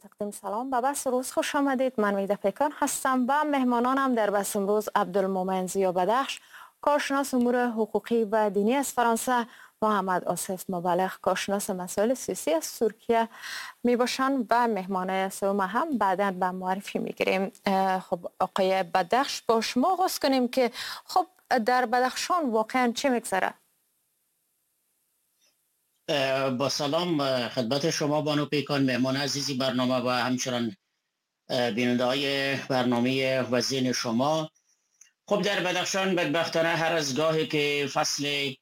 تقدیم سلام به بس روز خوش آمدید. من میده پیکان هستم و مهمانانم در بس امروز عبدالمومن زیا بدخش، کارشناس امور حقوقی و دینی از فرانسه، محمد آصف مبلغ، کارشناس مسائل سیاسی از ترکیه می باشند و مهمان سوم هم بعداً به معرفی میگیریم. خب آقای بدخش، با شما آغاز کنیم که خب در بدخشان واقعا چه میگذره؟ با سلام خدمت شما بانو پیکان، مهمان عزیزی برنامه و همچنان بیننده های برنامه وزین شما. خب در بدخشان بدبختانه هر از گاهی که فصل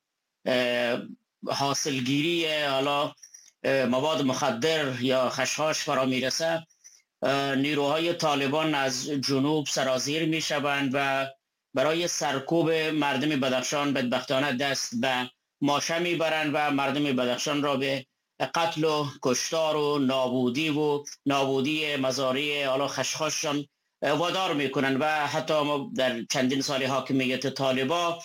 حاصلگیری حالا مواد مخدر یا خشخاش فرا میرسه، نیروهای طالبان از جنوب سرازیر می شوند و برای سرکوب مردم بدخشان بدبختانه دست به ماشه می برند و مردم بدخشان را به قتل و کشتار و نابودی مزارع حالا خشخاششان وادار می کنند. و حتی ما در چندین سال حاکمیت طالبا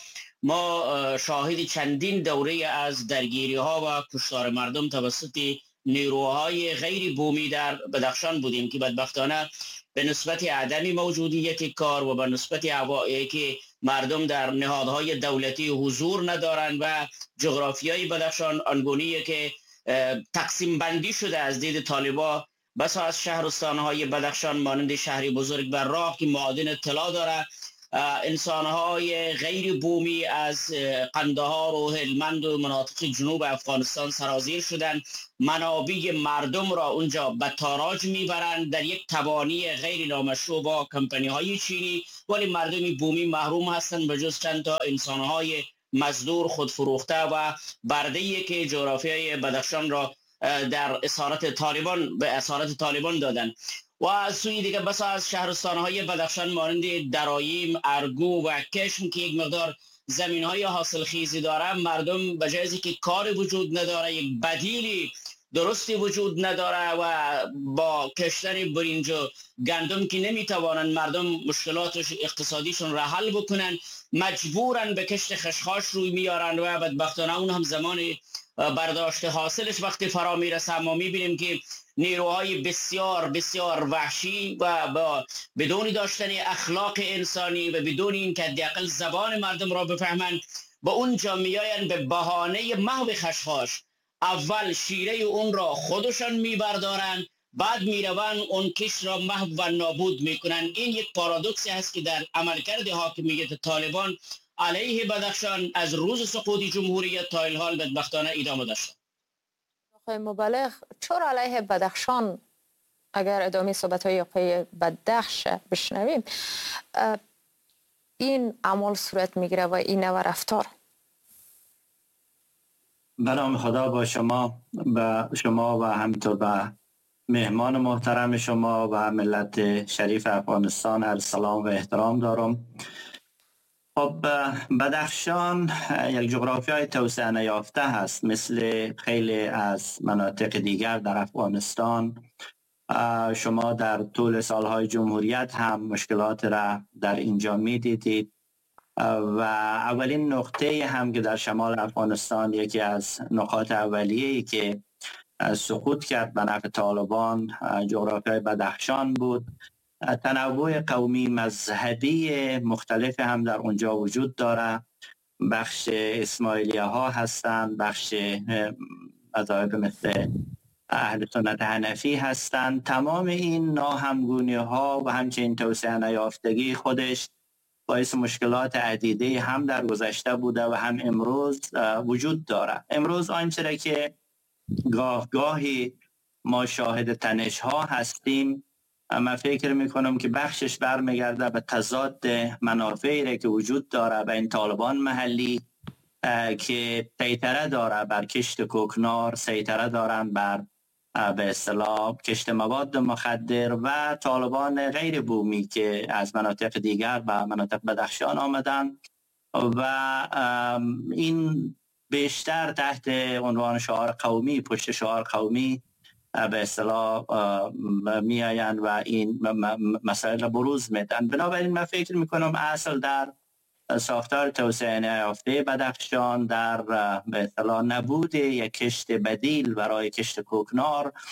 ما شاهد چندین دوره از درگیری ها و کشتار مردم توسط نیروهای غیر بومی در بدخشان بودیم که بدبختانه به نسبت عدم موجودیت کار و به نسبت اوایعی که مردم در نهادهای دولتی حضور ندارند و جغرافیای بدخشان آنگونیه که تقسیم بندی شده از دید طالبا. بسا از شهرستانهای بدخشان مانند شهری بزرگ و راه که معادن طلا داره، انسانهای غیر بومی از قندهار و هلمند و مناطق جنوب افغانستان سرازیر شدند. منابع مردم را اونجا به تاراج میبرند در یک تبانی غیر نامشروع با کمپانی های چینی، ولی مردم بومی محروم هستند به جز چند تا انسانهای مزدور خودفروخته و برده‌ای که جغرافیای بدخشان را در اسارت طالبان دادن. و از سوی دیگه بس از شهرستانهای بدخشان مانند درایم، ارگو و کشم که یک مقدار زمینهای حاصل خیزی داره، مردم به جای که کار وجود نداره، یک بدیلی درستی وجود نداره و با کشتن برنج و گندم که نمیتوانند مردم مشکلات اقتصادیشون را حل بکنن، مجبورن به کشت خشخاش روی میارن و بدبختانه اون هم زمان برداشت حاصلش وقتی فرا میرسه ما میبینیم که نیروهای بسیار بسیار وحشی و بدون داشتن اخلاق انسانی و بدون این که حداقل زبان مردم را بفهمند به اونجا میاین به بهانه محو خشخاش اول شیره اون را خودشان میبردارن، بعد میرون اون کش را محو و نابود میکنن. این یک پارادوکسی هست که در عملکرد حاکمیت طالبان علیه بدخشان از روز سقوط جمهوریت تا الحال بدبختانه ادامه داشته. آقای مبلغ، چرا علیه بدخشان، اگر ادامه صحبت‌های آقای بدخش بشنویم، این عمل صورت میگیره و این نوع رفتار؟ به نام خدا با شما و همینطور به مهمان محترم شما و ملت شریف افغانستان هر سلام و احترام دارم. خب بدخشان یک جغرافیای توسعه نیافته هست مثل خیلی از مناطق دیگر در افغانستان. شما در طول سالهای جمهوریت هم مشکلات را در اینجا می دیدید و اولین نقطه هم که در شمال افغانستان یکی از نقاط اولیه‌ای که سقوط کرد به نفع طالبان جغرافیای بدخشان بود. تنوع قومی مذهبی مختلف هم در اونجا وجود داره. بخش اسماعیلیه ها هستند، بخش مذاهب مثل اهل سنت حنفی هستند. تمام این ناهمگونی ها و همچنین توسعه نیافتگی خودش باعث مشکلات عدیده هم در گذشته بوده و هم امروز وجود داره. امروز آنچه که گاهی ما شاهد تنش ها هستیم، من فکر میکنم که بخشش برمیگرده به تضاد منافعی که وجود داره بین طالبان محلی که سیطره داره بر کشت کوکنار، سیطره دارن بر به اصطلاح کشت مواد مخدر، و طالبان غیر بومی که از مناطق دیگر به مناطق بدخشان آمدن و این بیشتر تحت عنوان شعار قومی، پشت شعار قومی به اصطلاح می آیند و این مسائل را بروز میدن. بنابراین من فکر میکنم اصل در ساختار توسعه نیافته بدخشان در به اصطلاح نبود یک کشت بدیل برای کشت کوکنار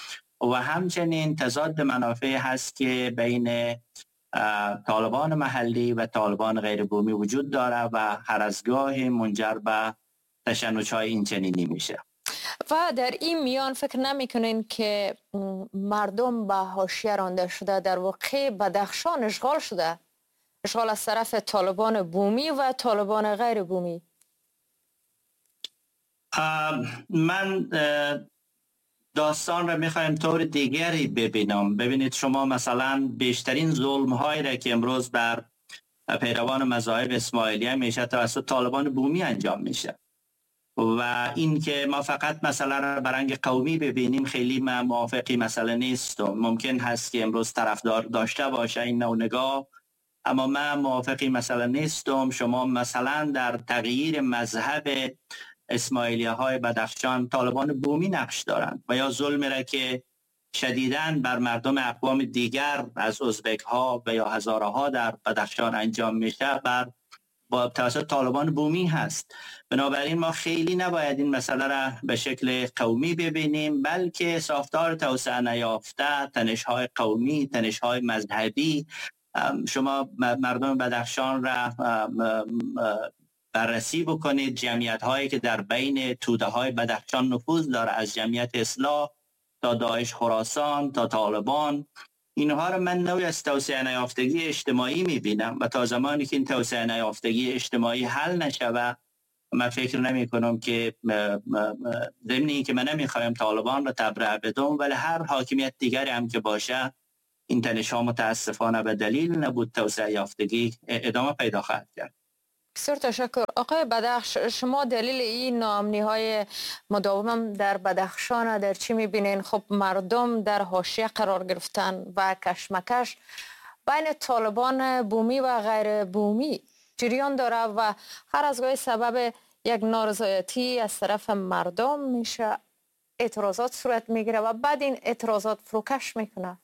و همچنین تضاد منافع هست که بین طالبان محلی و طالبان غیر بومی وجود داره و هر از گاهی منجر به تشنج‌های این چنینی میشه. و در این میان فکر نمیکنین که مردم به حاشیه رانده شده، در واقع بدخشان اشغال شده، اشغال از طرف طالبان بومی و طالبان غیر بومی؟ من داستان را میخوایم طور دیگری ببینم. ببینید شما مثلا بیشترین ظلم هایی را که امروز بر پیروان مذاهب اسماعیلیه میشه توسط طالبان بومی انجام میشه و این که ما فقط مثلا را برنگ قومی ببینیم خیلی من موافقی مسئله نیستم. ممکن هست که امروز طرفدار داشته باشه این نوع نگاه، اما من موافقی مسئله نیستم. شما مثلا در تغییر مذهب اسماعیلیه های بدخشان طالبان بومی نقش دارند و یا ظلمی را که شدیداً بر مردم اقوام دیگر از ازبک ها و یا هزاره ها در بدخشان انجام میشه با توسط طالبان بومی هست. بنابراین ما خیلی نباید این مسئله را به شکل قومی ببینیم، بلکه ساختار توسعه نیافته، تنش‌های قومی، تنش‌های مذهبی. شما مردم بدخشان را بررسی بکنید، جمعیت هایی که در بین توده های بدخشان نفوذ داره، از جمعیت اصلاح تا داعش خراسان تا طالبان، اینها رو من نوعی از توسعه نیافتگی اجتماعی میبینم و تا زمانی که این توسعه نیافتگی اجتماعی حل نشود من فکر نمی کنم که ضمن این که من نمیخوایم طالبان رو تبرئه بدم، ولی هر حاکمیت دیگری هم که باشه این تنش‌ها متاسفانه به دلیل نبود توسعه یافتگی ادامه پیدا خواهد کرد. بسیار تشکر. آقای بدخش، شما دلیل این ناامنی های مداوم در بدخشان در چی میبینین؟ خب مردم در حاشیه قرار گرفتن و کشمکش بین طالبان بومی و غیر بومی جریان داره و هر از گاهی سبب یک نارضایتی از طرف مردم میشه، اعتراضات صورت میگیره و بعد این اعتراضات فروکش میکنه.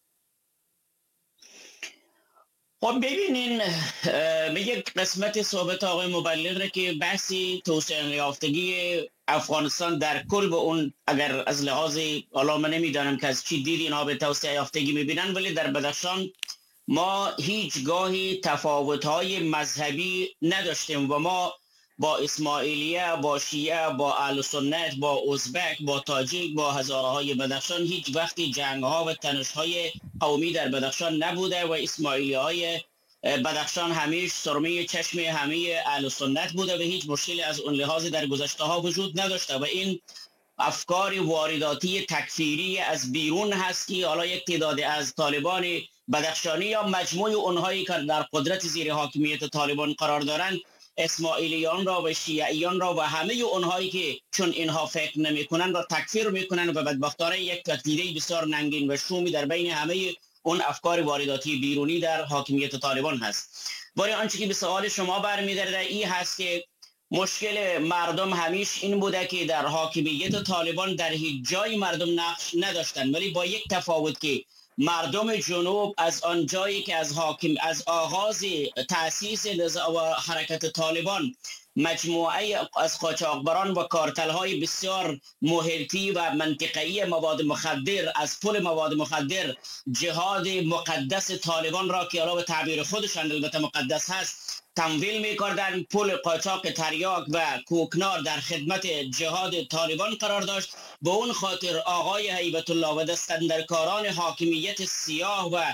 خب ببینین، یک قسمت صحبت آقای مبلغ که بحثی توسعه یافتگی افغانستان در کل به اون اگر از لحاظ حالا من نمیدانم که از چی دید اینها به توسعه یافتگی میبینن، ولی در بدخشان ما هیچگاهی تفاوت‌های مذهبی نداشتیم و ما با اسماعیلیه، با شیعه، با اهل سنت، با ازبک، با تاجیک، با هزاره های بدخشان هیچ وقتی جنگ‌ها و تنش‌های قومی در بدخشان نبوده و اسماعیلیه های بدخشان همیشه سرمه چشم همه اهل سنت بوده و هیچ مشکلی از اون لحاظ در گذشته ها وجود نداشته و این افکار وارداتی تکفیری از بیرون هست که حالا یک تعداد از طالبان بدخشانی یا مجموع اونهایی که در قدرت زیر حاکمیت طالبان قرار دارند اسماعیلیان را و شیعیان را و همه اونهایی که چون اینها فکر نمیکنن را تکفیر میکنن و بدبختانه یک تکفیری بسیار ننگین و شومی در بین همه اون افکار وارداتی بیرونی در حاکمیت طالبان هست. ولی آنچه که به سوال شما برمیگرده این هست که مشکل مردم همیشه این بوده که در حاکمیت طالبان در هیچ جای مردم نقش نداشتن، ولی با یک تفاوت که مردم جنوب از آن جایی که از آغاز تأسیس حرکت طالبان مجموعه از قاچاقبران و کارتل‌های بسیار محیطی و منطقه‌ای مواد مخدر از پل مواد مخدر جهاد مقدس طالبان را که علاوه تعبیر خودشان البته مقدس هست تمویل می‌کردند. پل قاچاق تریاک و کوکنار در خدمت جهاد طالبان قرار داشت. به اون خاطر آقای هیبت الله و دستندرکاران حاکمیت سیاه و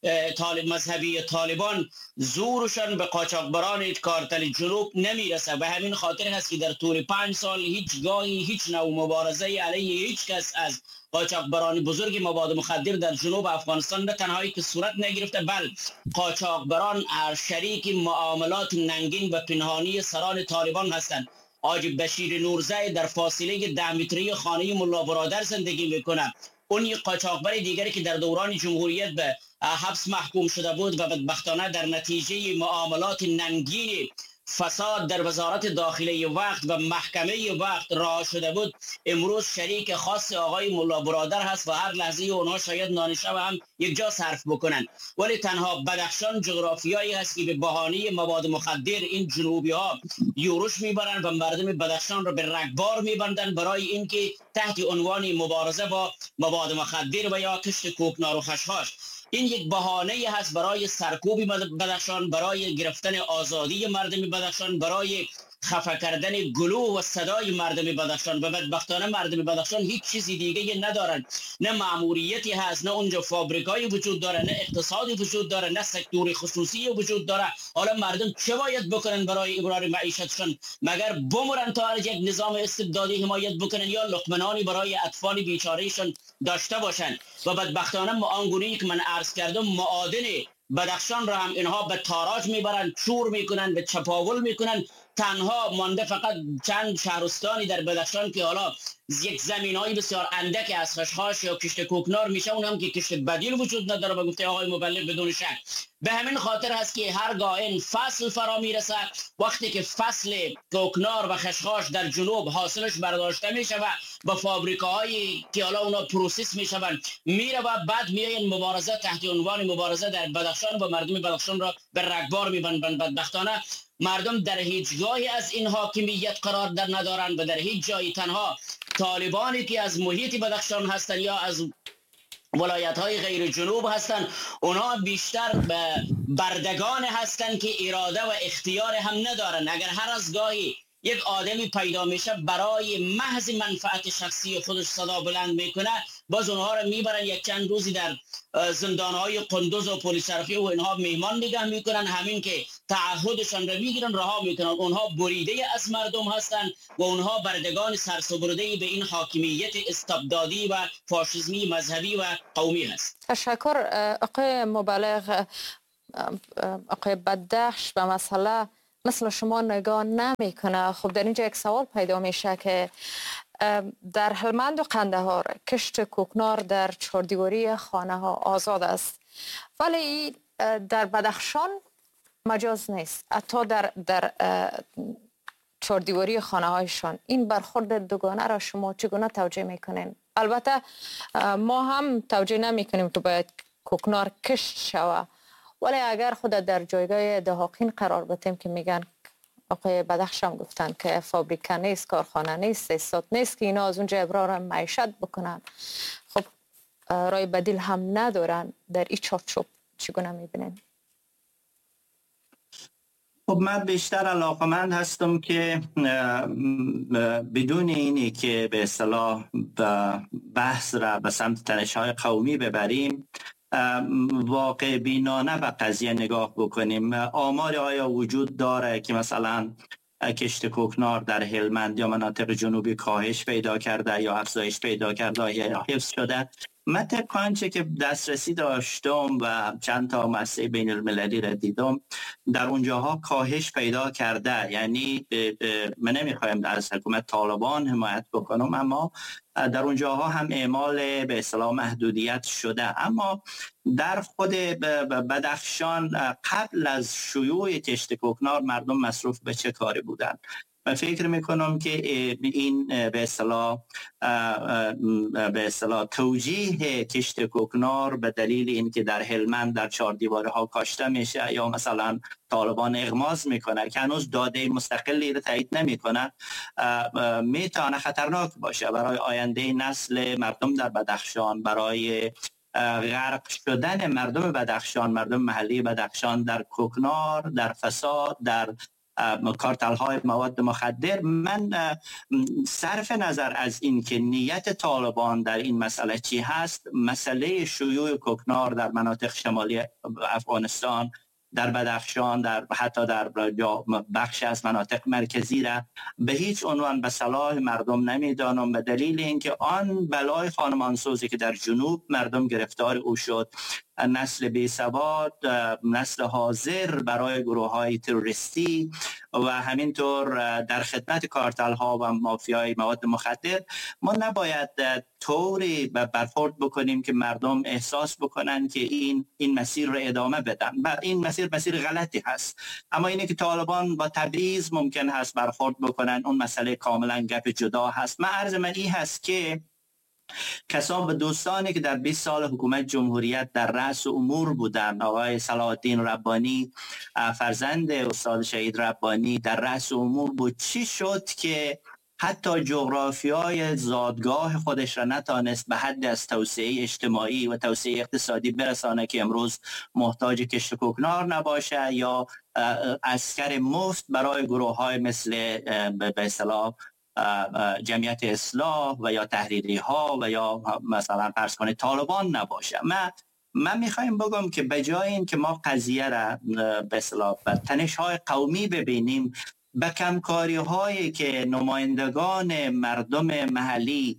مذهبی طالبان زورشان به قاچاقبران کارتل جنوب نمیرسه و همین خاطر هست که در طول 5 سال هیچ نوع مبارزه علیه هیچ کس از قاچاقبران بزرگ مواد مخدر در جنوب افغانستان نه تنهایی که صورت نگرفته، بل قاچاقبران شریک معاملات ننگین و پنهانی سران طالبان هستند. حاجی بشیر نورزی در فاصله 10 متری خانه ملا برادر زندگی میکنه. اون یک قاچاقبر دیگری که در دوران جمهوریت به حبس محکوم شده بود و بدبختانه در نتیجه معاملات ننگین فساد در وزارت داخله وقت و محکمه وقت راه شده بود، امروز شریک خاص آقای ملا برادر هست و هر لحظه اونها شاید نانشب هم یک جا صرف بکنن. ولی تنها بدخشان جغرافیایی هست که به بهانه مواد مخدر این جنوبی ها یورش میبرن و مردم بدخشان رو به رگبار میبندن برای اینکه تحت عنوان مبارزه با مواد مخدر و یا کشت کوکنار و خشخاش، این یک بهانه هست برای سرکوب بدخشان، برای گرفتن آزادی مردم بدخشان، برای خفه کردن گلو و صدای مردم بدخشان. و بدبختانه مردم بدخشان هیچ چیزی دیگه ندارن، نه ماموریتی هست، نه اونجا فابریکایی وجود داره، نه اقتصادی وجود داره، نه سکتور خصوصی وجود داره. حالا مردم چه باید بکنن برای ابرار معیشتشون؟ مگر بمرن تا از یک نظام استبدادی حمایت بکنن یا لقمه برای اطفال بیچارهشون داشته باشن؟ و بدبختانه آنگونه‌ای که من عرض کردم، معادن بدخشان را هم اینها به تاراج میبرن، چور میکنن، به چپاول میکنن. تنها مانده فقط چند شهرستانی در بدخشان که حالا یک زمین‌های بسیار اندک از خشخاش یا کشت کوکنار میشه، اون هم که کشت بدیل وجود نداره به گفته آقای مبلغ بدون شک. به همین خاطر هست که هرگاه این فصل فرا میرسه، وقتی که فصل کوکنار و خشخاش در جنوب حاصلش برداشته میشه و با فابریکاهایی که حالا اونا پروسس میشون میره و بعد میاین مبارزه تحت عنوان مبارزه در بدخشان و مردم بدخشان را به رگبار میبندن. بدبختانه مردم در هیچ جایی از این حاکمیت قرار در ندارن و در هیچ جایی. تنها طالبانی که از محیط بدخشان هستن یا از ولایت های غیر جنوب هستن، اونا بیشتر به بردگان هستن که اراده و اختیار هم ندارن. اگر هر از گاهی یک آدمی پیدا میشه برای محض منفعت شخصی خودش صدا بلند میکنه، باز اونها رو میبرن یک چند روزی در زندانهای قندوز و پلیسرخی و اینها میهمان نگه میکنن، همین که تعهدشان رو میگیرن رها میکنن. اونها بریده از مردم هستن و اونها بردگان سرسبرده به این حاکمیت استبدادی و فاشیسمی مذهبی و قومی هست. تشکر آقای مبلغ. آقای بدخش به مسئله مثل شما نگاه نمیکنه. خب در اینجا یک سوال پیدا میشه که در هلمند و قندهار کشت کوکنار در چهاردیواری خانه ها آزاد است، ولی در بدخشان مجاز نیست. حتی در چهاردیواری خانه هایشان این برخورد دوگانه را شما چگونه توجیه میکنین؟ البته ما هم توجیه نمیکنیم که باید کوکنار کشت شوه، ولی اگر خود در جایگاه دهاقین قرار بدیم که میگن، آقای بدخش هم گفتن که فابریکه نیست، کارخانه نیست، استاد نیست که اینا از اونجا ابرار معیشت بکنن، خب رای بدیل هم ندارن. در این چارچوب چگونه میبینین؟ خب من بیشتر علاقمند هستم که بدون اینی که به اصطلاح بحث را به سمت تنش‌های قومی ببریم، واقع بینانه به قضیه نگاه بکنیم. آمار آیا وجود داره که مثلا کشت کوکنار در هلمند یا مناطق جنوبی کاهش پیدا کرده یا افزایش پیدا کرده یا حفظ شده؟ من طبق آنچه که دسترسی داشتم و چند تا مؤسسه بین المللی را دیدم، در اونجاها کاهش پیدا کرده. یعنی من نمیخوایم از حکومت طالبان حمایت بکنم، اما در اونجاها هم اعمال به اصطلاح محدودیت شده. اما در خود بدخشان قبل از شیوع کشت کوکنار مردم مصروف به چه کاری بودن؟ من فکر میکنم که این به اصطلاح توجیه کشت کوکنار به دلیل اینکه در هلمند در چهاردیواره ها کاشته میشه یا مثلا طالبان اغماض میکنه که هنوز داده مستقلی رو تایید نمیکنه، میتونه خطرناک باشه برای آینده نسل مردم در بدخشان، برای غرق شدن مردم بدخشان، مردم محلی بدخشان در کوکنار، در فساد، در کارتل های مواد مخدر. من صرف نظر از این که نیت طالبان در این مسئله چی هست، مسئله شیوع کوکنار در مناطق شمالی افغانستان، در بدخشان، در حتی در بخش از مناطق مرکزی را به هیچ عنوان به صلاح مردم نمیدانم، به دلیل اینکه آن بلای خانمانسوزی که در جنوب مردم گرفتار او شد، نسل بی سواد، نسل حاضر برای گروه های تروریستی و همینطور در خدمت کارتل ها و مافیای مواد مخدر، ما نباید طوری برخورد بکنیم که مردم احساس بکنن که این مسیر رو ادامه بدن. و این مسیر غلطی هست. اما اینه که طالبان با تبعیض ممکن هست برخورد بکنن، اون مسئله کاملا گپ جدا هست. عرض من این هست که کسان و دوستانی که در 20 سال حکومت جمهوریت در رأس امور بودن، آقای صلاح الدین ربانی فرزند استاد شهید ربانی در رأس امور بود، چی شد که حتی جغرافیای زادگاه خودش را نتانست به حد از توسعه اجتماعی و توسعه اقتصادی برسانه که امروز محتاج کشت کوکنار نباشه یا عسکر مفت برای گروه های مثل به اصطلاح جمعیت اصلاح و یا تحریری ها و یا مثلا فرض کنید طالبان نباشه. من میخوایم بگم که به جای این که ما قضیه را به اصطلاح تنش های قومی ببینیم، به کمکاری هایی که نمایندگان مردم محلی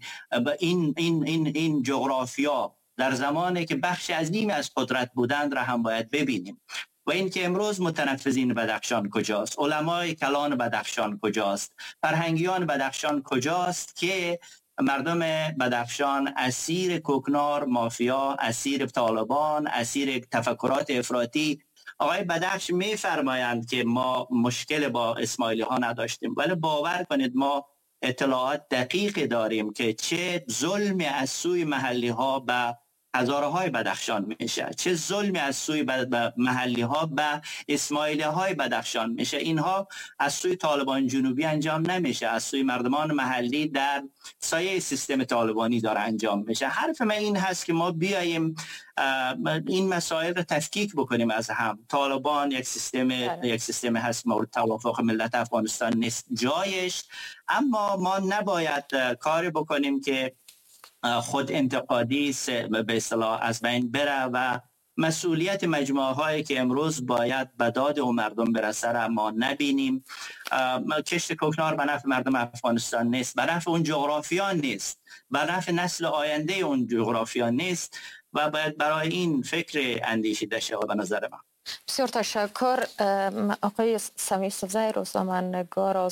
این جغرافیا در زمانی که بخش عظیم از قدرت بودند را هم باید ببینیم. و این که امروز متنفذین بدخشان کجاست؟ علمای کلان بدخشان کجاست؟ فرهنگیان بدخشان کجاست که مردم بدخشان اسیر کوکنار مافیا، اسیر طالبان، اسیر تفکرات افراطی؟ آقای بدخش میفرمایند که ما مشکل با اسماعیلی ها نداشتیم، ولی باور کنید ما اطلاعات دقیق داریم که چه ظلمی از سوی محلی ها به هزاره های بدخشان میشه، چه ظلمی از سوی محلی ها به اسماعیلی های بدخشان میشه. اینها از سوی طالبان جنوبی انجام نمیشه، از سوی مردمان محلی در سایه سیستم طالبانی داره انجام میشه. حرف من این هست که ما بیاییم این مسائل رو تفکیک بکنیم از هم. طالبان یک سیستم هست مورد توافق ملت افغانستان نیست جایش، اما ما نباید کاری بکنیم که خود انتقادی به اصطلاح از بین بره و مسئولیت مجموعه هایی که امروز باید به داد و مردم برسه را ما نبینیم. کشت کوکنار به نفع مردم افغانستان نیست، به نفع اون جغرافیا نیست، به نفع نسل آینده اون جغرافیا نیست و باید برای این فکر اندیشیده شود به نظر من. بسیار تشکر. آقای سمیع صفزی، روزنامه‌نگار